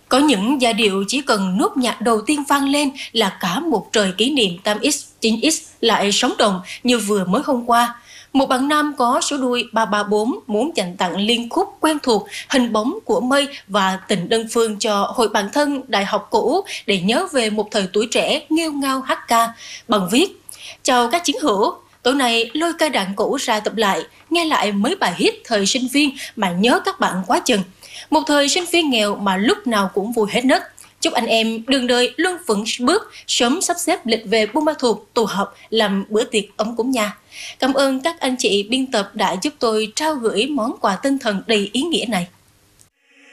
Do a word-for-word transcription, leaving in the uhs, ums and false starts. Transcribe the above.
Có những giai điệu chỉ cần nốt nhạc đầu tiên vang lên là cả một trời kỷ niệm tám x, chín x lại sống động như vừa mới hôm qua. Một bạn nam có số đuôi ba ba bốn muốn dành tặng liên khúc quen thuộc Hình bóng của mây và Tình đơn phương cho hội bạn thân đại học cũ để nhớ về một thời tuổi trẻ nghêu ngao hát ca. Bằng viết: chào các chiến hữu, tối nay lôi ca đàn cũ ra tập lại, nghe lại mấy bài hit thời sinh viên mà nhớ các bạn quá chừng. Một thời sinh viên nghèo mà lúc nào cũng vui hết nấc. Chúc anh em đường đời luôn vững bước, sớm sắp xếp lịch về Buôn Ma Thuột tụ họp làm bữa tiệc ấm cúng nha. Cảm ơn các anh chị biên tập đã giúp tôi trao gửi món quà tinh thần đầy ý nghĩa này.